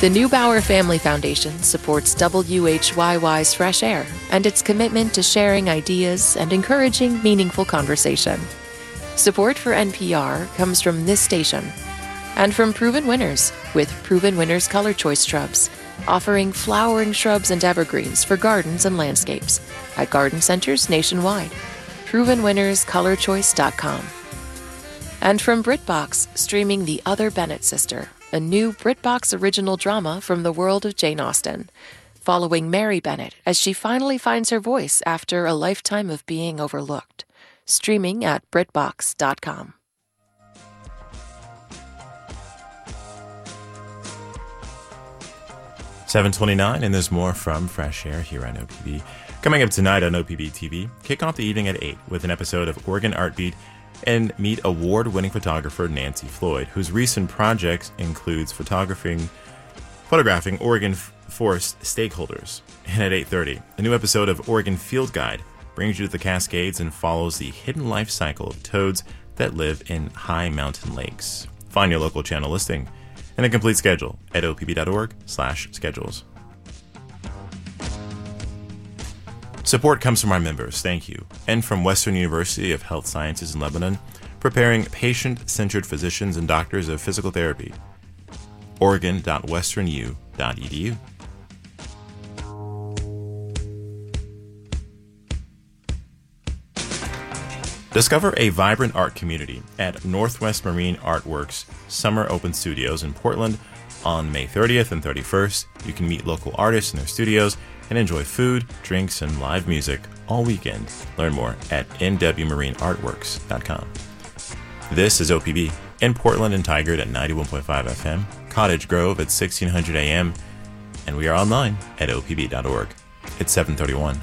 The Neubauer Family Foundation supports WHYY's Fresh Air and its commitment to sharing ideas and encouraging meaningful conversation. Support for NPR comes from this station and from Proven Winners with Proven Winners Color Choice Shrubs, offering flowering shrubs and evergreens for gardens and landscapes at garden centers nationwide. ProvenWinnersColorChoice.com. And from BritBox, streaming The Other Bennett Sister, a new BritBox original drama from the world of Jane Austen, following Mary Bennett as she finally finds her voice after a lifetime of being overlooked. Streaming at BritBox.com. $7:29, and there's more from Fresh Air here on OPB. Coming up tonight on OPB TV, kick off the evening at 8 with an episode of Oregon Artbeat and meet award-winning photographer Nancy Floyd, whose recent project includes photographing Oregon forest stakeholders. And at 8:30, a new episode of Oregon Field Guide brings you to the Cascades and follows the hidden life cycle of toads that live in high mountain lakes. Find your local channel listing and a complete schedule at opb.org/schedules. Support comes from our members, thank you, and from Western University of Health Sciences in Lebanon, preparing patient-centered physicians and doctors of physical therapy. Oregon.westernu.edu. Discover a vibrant art community at Northwest Marine Artworks Summer Open Studios in Portland on May 30th and 31st. You can meet local artists in their studios and enjoy food, drinks, and live music all weekend. Learn more at nwmarineartworks.com. This is OPB in Portland and Tigard at 91.5 FM, Cottage Grove at 1600 AM, and we are online at opb.org. It's 7:31.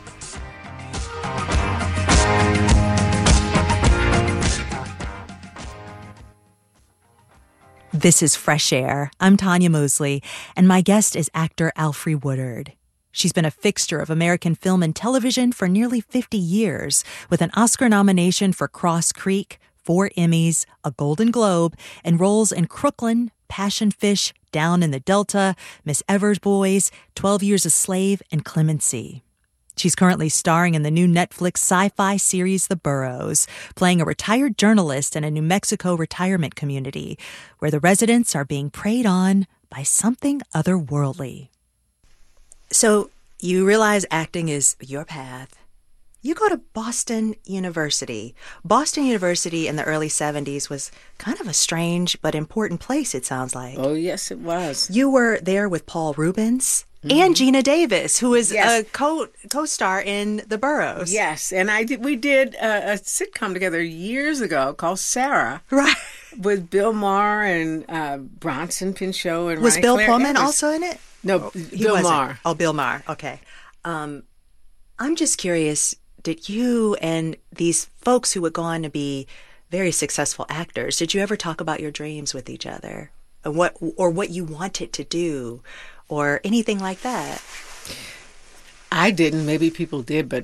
This is Fresh Air. I'm Tanya Mosley, and my guest is actor Alfre Woodard. She's been a fixture of American film and television for nearly 50 years, with an Oscar nomination for Cross Creek, 4 Emmys, a Golden Globe, and roles in Crooklyn, Passion Fish, Down in the Delta, Miss Evers Boys, 12 Years a Slave, and Clemency. She's currently starring in the new Netflix sci-fi series The Burrows, playing a retired journalist in a New Mexico retirement community where the residents are being preyed on by something otherworldly. So you realize acting is your path. You go to Boston University. Boston University in the early 70s was kind of a strange but important place, it sounds like. Oh, yes, it was. You were there with Paul Rubens. And Gina Davis, who is a co-star in The Burrows. Yes, and we did a sitcom together years ago called Sarah. Right. With Bill Maher and Bronson Pinchot and Was Ryan Bill Clare Pullman Evers. also in it? No, Bill wasn't. Maher. Oh, Bill Maher. Okay. I'm just curious, did you and these folks who would go on to be very successful actors, did you ever talk about your dreams with each other? And what you wanted to do? Or anything like that? I didn't. Maybe people did, but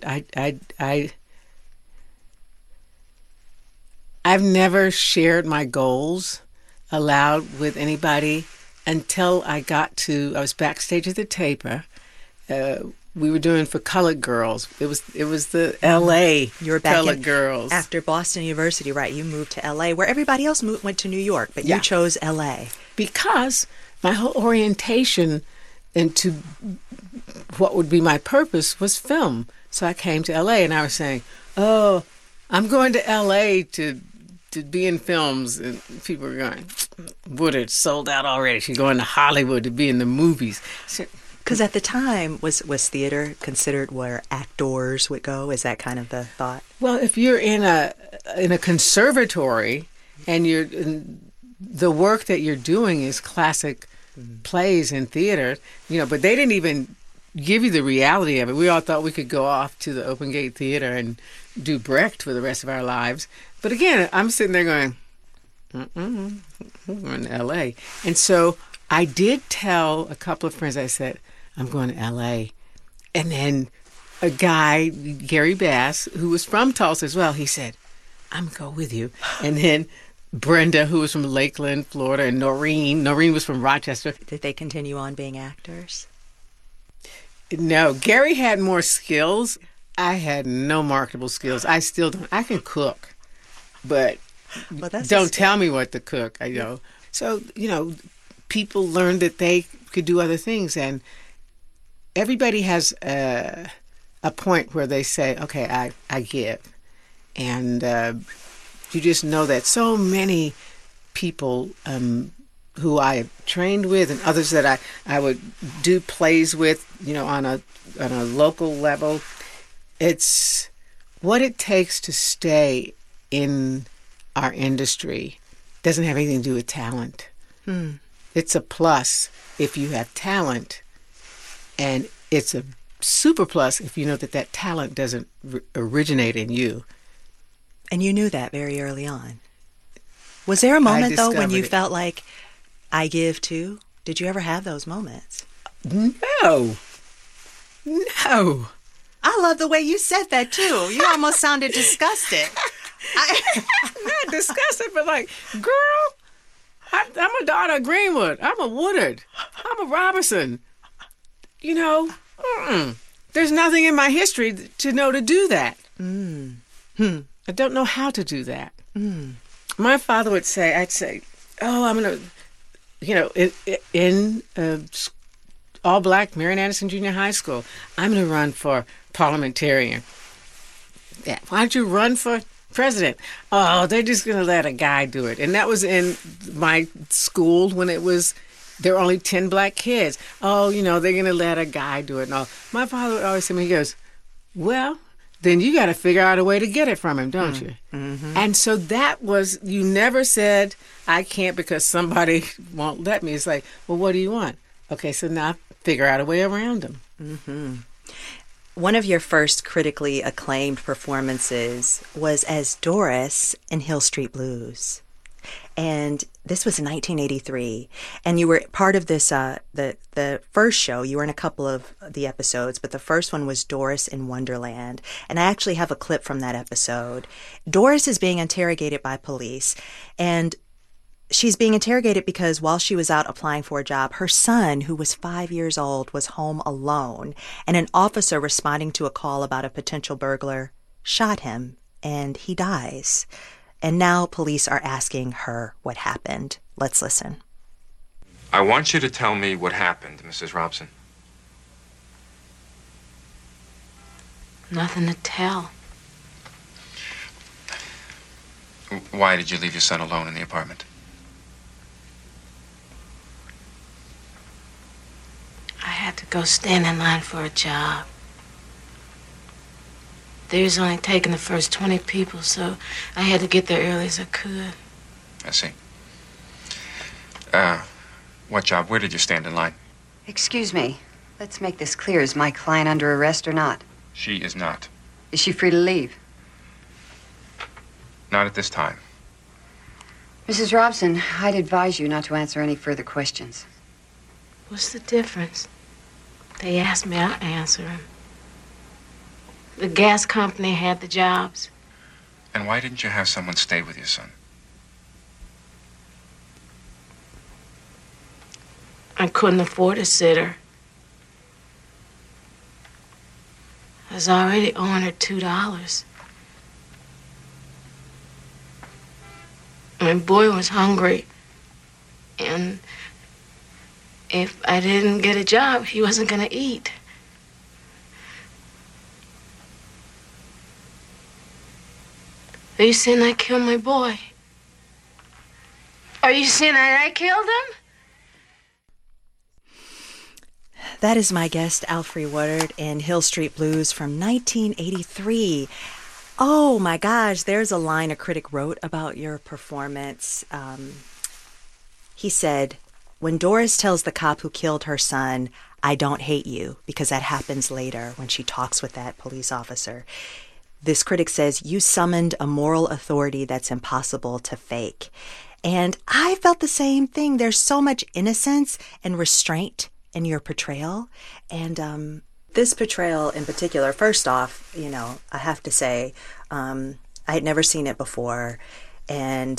I've never shared my goals aloud with anybody until I was backstage at the Taper. We were doing for Colored Girls. It was the L.A. You were back Colored Girls after Boston University, right? You moved to L.A. where everybody else went to New York, but you chose L.A. because my whole orientation into what would be my purpose was film. So I came to L.A. and I was saying, "Oh, I'm going to L.A. to be in films," and people were going, "Woodard sold out already. She's going to Hollywood to be in the movies." Because at the time, was theater considered where actors would go? Is that kind of the thought? Well, if you're in a conservatory and the work that you're doing is classic plays and theater, but they didn't even give you the reality of it. We all thought we could go off to the Open Gate Theater and do Brecht for the rest of our lives. But again, I'm sitting there going, we're in L.A. And so I did tell a couple of friends, I said, I'm going to L.A. And then a guy, Gary Bass, who was from Tulsa as well, he said, I'm going to go with you. And then Brenda, who was from Lakeland, Florida, and Noreen. Noreen was from Rochester. Did they continue on being actors? No, Gary had more skills. I had no marketable skills. I still don't. I can cook, but don't tell me what to cook. I know. So, people learned that they could do other things, and everybody has a point where they say, okay, I give. And you just know that so many people who I have trained with and others that I would do plays with, on a local level, it's what it takes to stay in our industry doesn't have anything to do with talent. It's a plus if you have talent, and it's a super plus if you know that talent doesn't originate in you. And you knew that very early on. Was there a moment, though, when you felt like, I give too? Did you ever have those moments? No. I love the way you said that, too. You almost sounded disgusted. Not disgusted, but like, girl, I'm a daughter of Greenwood. I'm a Woodard. I'm a Robertson. There's nothing in my history to know to do that. I don't know how to do that. My father would say, I'd say, I'm going to, in all-black Marian Anderson Junior High School, I'm going to run for parliamentarian. Yeah, why don't you run for president? Oh, they're just going to let a guy do it. And that was in my school when there were only 10 black kids. Oh, they're going to let a guy do it. And all. My father would always say to me, he goes, well, then you got to figure out a way to get it from him, don't you? Mm-hmm. And so that was, you never said, I can't because somebody won't let me. It's like, well, what do you want? Okay, so now figure out a way around them. Mm-hmm. One of your first critically acclaimed performances was as Doris in Hill Street Blues. And this was in 1983. And you were part of this, the first show. You were in a couple of the episodes, but the first one was Doris in Wonderland. And I actually have a clip from that episode. Doris is being interrogated by police, and she's being interrogated because while she was out applying for a job, her son, who was 5 years old, was home alone. And an officer responding to a call about a potential burglar shot him, and he dies. And now police are asking her what happened. Let's listen. I want you to tell me what happened, Mrs. Robson. Nothing to tell. Why did you leave your son alone in the apartment? I had to go stand in line for a job. They was only taking the first 20 people, so I had to get there early as I could. I see. What job? Where did you stand in line? Excuse me. Let's make this clear. Is my client under arrest or not? She is not. Is she free to leave? Not at this time. Mrs. Robson, I'd advise you not to answer any further questions. What's the difference? They asked me, I'll answer them. The gas company had the jobs. And why didn't you have someone stay with your son? I couldn't afford a sitter. I was already owing her $2. My boy was hungry, and if I didn't get a job, he wasn't going to eat. Are you saying I killed my boy? Are you saying that I killed him? That is my guest, Alfre Woodard, in Hill Street Blues from 1983. Oh my gosh, there's a line a critic wrote about your performance. He said, when Doris tells the cop who killed her son, I don't hate you, because that happens later when she talks with that police officer. This critic says, you summoned a moral authority that's impossible to fake. And I felt the same thing. There's so much innocence and restraint in your portrayal. And this portrayal in particular, first off, I have to say, I had never seen it before. And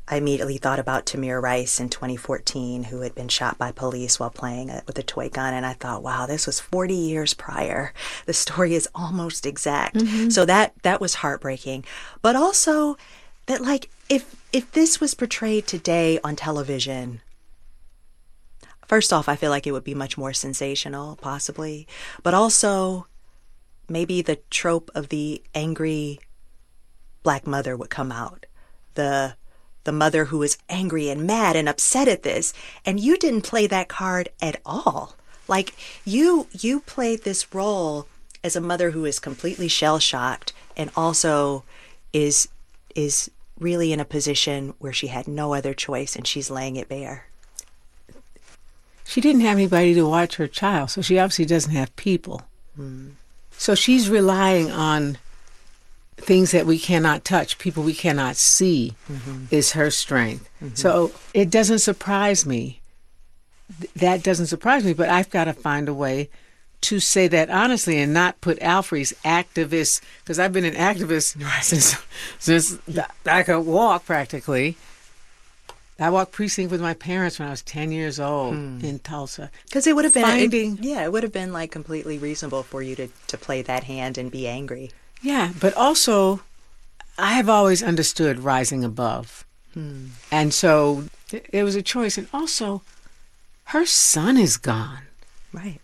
I immediately thought about Tamir Rice in 2014, who had been shot by police while playing with a toy gun. And I thought, wow, this was 40 years prior. The story is almost exact. Mm-hmm. So that was heartbreaking. But also that, like, if this was portrayed today on television, first off, I feel like it would be much more sensational, possibly. But also, maybe the trope of the angry Black mother would come out. The mother who is angry and mad and upset at this. And you didn't play that card at all. Like, you played this role as a mother who is completely shell-shocked and also is really in a position where she had no other choice and she's laying it bare. She didn't have anybody to watch her child, so she obviously doesn't have people. So she's relying on things that we cannot touch, people we cannot see, is her strength. So it doesn't surprise me. That doesn't surprise me, but I've got to find a way to say that honestly and not put Alfre's activist, because I've been an activist since I could walk practically. I walked precinct with my parents when I was 10 years old in Tulsa. Because it would have been, it would have been like completely reasonable for you to play that hand and be angry. Yeah, but also, I have always understood rising above. And so it was a choice. And also, her son is gone. Right.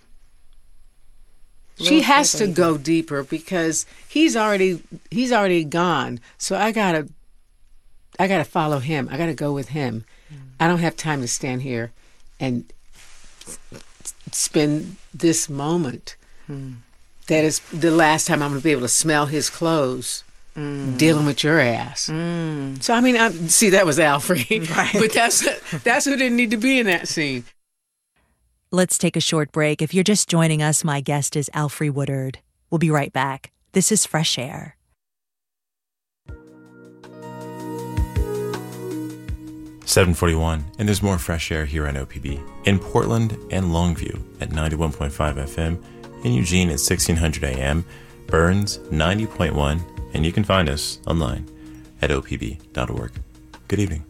She has to go deeper because he's already gone. So I gotta follow him. I gotta go with him. I don't have time to stand here and spend this moment. That is the last time I'm going to be able to smell his clothes dealing with your ass. So, I mean, see, that was Alfred. Right. But that's who didn't need to be in that scene. Let's take a short break. If you're just joining us, my guest is Alfre Woodard. We'll be right back. This is Fresh Air. .41, and there's more Fresh Air here on OPB. In Portland and Longview at 91.5 FM. In Eugene at 1600 AM, Burns 90.1, and you can find us online at opb.org. Good evening.